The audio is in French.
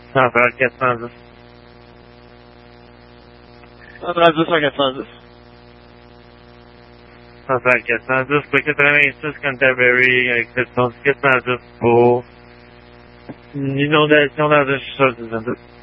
Central 410. Central 290. Central 410 pour 86 Canterbury, exception 410 pour une inondation dans un sous-sol du 22.